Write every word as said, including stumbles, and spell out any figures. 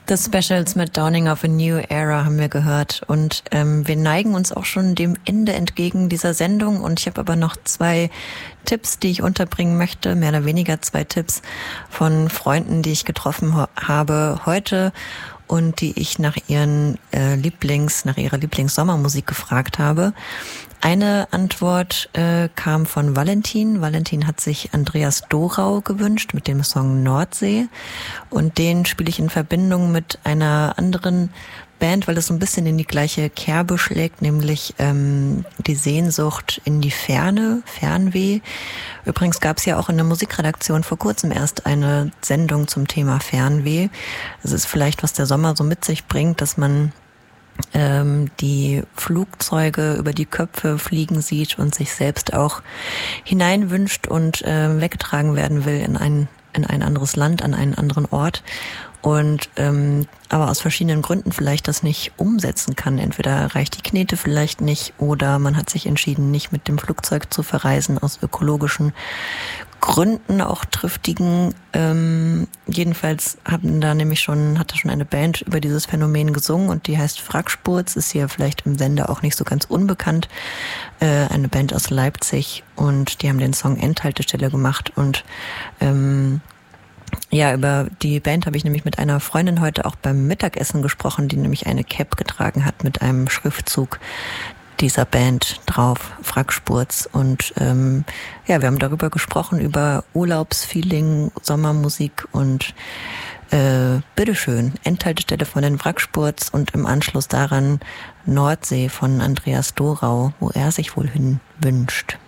The Specials mit Dawning of a New Era haben wir gehört und ähm, wir neigen uns auch schon dem Ende entgegen dieser Sendung und ich habe aber noch zwei Tipps, die ich unterbringen möchte, mehr oder weniger zwei Tipps von Freunden, die ich getroffen ho- habe heute und die ich nach ihren äh, Lieblings, nach ihrer Lieblings-Sommermusik gefragt habe. Eine Antwort äh, kam von Valentin. Valentin hat sich Andreas Dorau gewünscht mit dem Song Nordsee und den spiele ich in Verbindung mit einer anderen Band, weil es so ein bisschen in die gleiche Kerbe schlägt, nämlich ähm, die Sehnsucht in die Ferne, Fernweh. Übrigens gab es ja auch in der Musikredaktion vor kurzem erst eine Sendung zum Thema Fernweh. Es ist vielleicht, was der Sommer so mit sich bringt, dass man ähm, die Flugzeuge über die Köpfe fliegen sieht und sich selbst auch hineinwünscht und äh, weggetragen werden will in ein, in ein anderes Land, an einen anderen Ort. Und ähm, aber aus verschiedenen Gründen vielleicht das nicht umsetzen kann. Entweder reicht die Knete vielleicht nicht oder man hat sich entschieden, nicht mit dem Flugzeug zu verreisen aus ökologischen Gründen, auch triftigen. Ähm, jedenfalls hatten da nämlich schon, hat da schon eine Band über dieses Phänomen gesungen und die heißt Frackspurz, ist hier vielleicht im Sender auch nicht so ganz unbekannt. Äh, eine Band aus Leipzig und die haben den Song Endhaltestelle gemacht und ähm, ja, über die Band habe ich nämlich mit einer Freundin heute auch beim Mittagessen gesprochen, die nämlich eine Cap getragen hat mit einem Schriftzug dieser Band drauf, Frackspurz. Und ähm, ja, wir haben darüber gesprochen, über Urlaubsfeeling, Sommermusik und äh, bitteschön, Endhaltestelle von den Frackspurz und im Anschluss daran Nordsee von Andreas Dorau, wo er sich wohl hin wünscht.